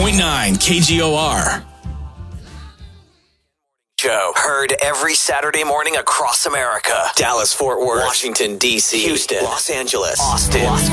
KGOR. Show. Heard every Saturday morning across America. Dallas, Fort Worth, Washington, D.C., Houston, Los Angeles, Austin, Las